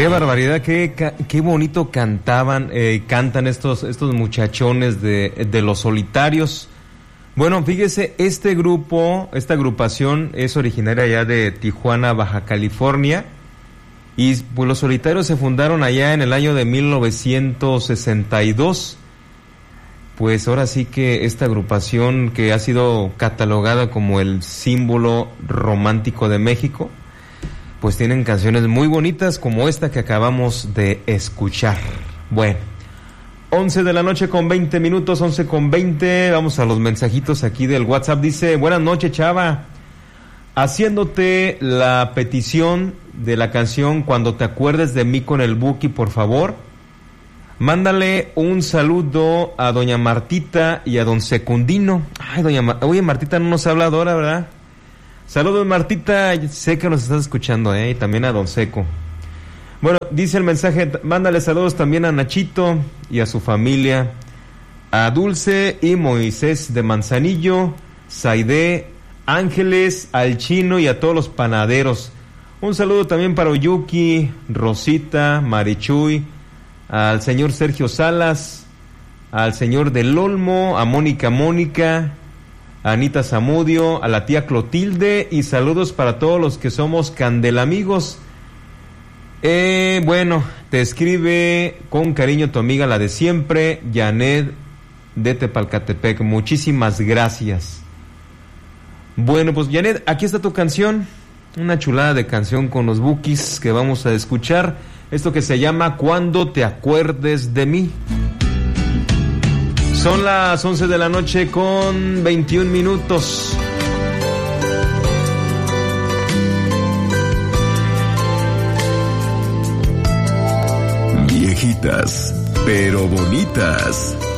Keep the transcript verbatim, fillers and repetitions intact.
Qué barbaridad, qué, qué bonito cantaban, eh, cantan estos, estos muchachones de, de Los Solitarios. Bueno, fíjese, este grupo, esta agrupación es originaria ya de Tijuana, Baja California, y pues Los Solitarios se fundaron allá en el año de mil novecientos sesenta y dos. Pues ahora sí que esta agrupación que ha sido catalogada como el símbolo romántico de México, pues tienen canciones muy bonitas como esta que acabamos de escuchar. Bueno, once de la noche con veinte minutos, once con veinte, vamos a los mensajitos aquí del WhatsApp. Dice, buenas noches, Chava, haciéndote la petición de la canción Cuando te acuerdes de mí con el Buki, por favor. Mándale un saludo a doña Martita y a don Secundino. Ay, doña Ma- Oye, Martita no nos ha hablado ahora, ¿verdad? Saludos, Martita, sé que nos estás escuchando, ¿eh? Y también a don Seco. Bueno, dice el mensaje, mándale saludos también a Nachito y a su familia, a Dulce y Moisés de Manzanillo, Saide, Ángeles, al Chino y a todos los panaderos. Un saludo también para Oyuki, Rosita, Marichuy, al señor Sergio Salas, al señor Del Olmo, a Mónica Mónica, a Anita Zamudio, a la tía Clotilde, y saludos para todos los que somos candelamigos. Eh, bueno, te escribe con cariño tu amiga, la de siempre, Janet de Tepalcatepec. Muchísimas gracias. Bueno, pues Janet, aquí está tu canción, una chulada de canción con los Bukis que vamos a escuchar. Esto que se llama Cuando te acuerdes de mí. Son las once de la noche con veintiún minutos. Viejitas, pero bonitas.